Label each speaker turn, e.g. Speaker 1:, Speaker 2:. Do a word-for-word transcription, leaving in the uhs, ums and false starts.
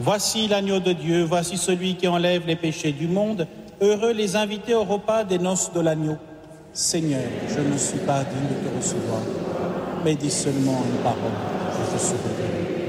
Speaker 1: Voici l'agneau de Dieu, voici celui qui enlève les péchés du monde. Heureux les invités au repas des noces de l'agneau. Seigneur, je ne suis pas digne de te recevoir, mais dis seulement une parole, et je serai guéri.